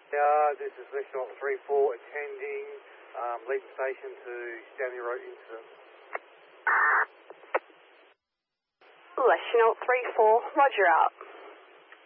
This is Astronaut 34 attending Legion Station to Stanley Road incident. Astronaut 34, roger out.